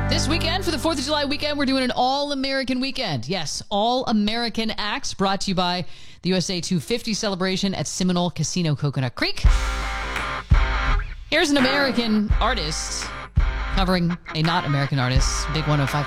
This weekend, for the 4th of July weekend, we're doing an all-American weekend. Yes, all-American acts brought to you by the USA 250 celebration at Seminole Casino Coconut Creek. Here's an American artist covering a not American artist, Big 105.3